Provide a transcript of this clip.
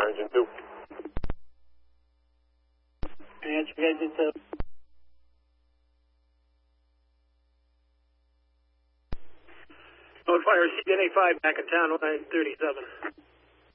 engine 2. Answer, engine 2. Note fire CNA 5 back in town, 937.